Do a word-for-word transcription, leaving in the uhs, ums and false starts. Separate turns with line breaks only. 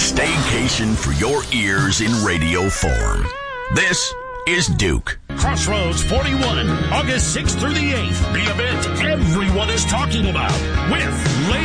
staycation for your ears in radio form. This is Duke.
Crossroads forty-one, August sixth through the eighth. The event everyone is talking about with